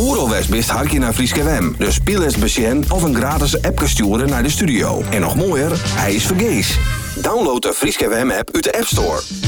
Oerol Westbist harkje naar Frieske Wem. Dus speel eens besjen of een gratis app sturen naar de studio. En nog mooier, hij is vergees. Download de Frieske Wem app uit de App Store.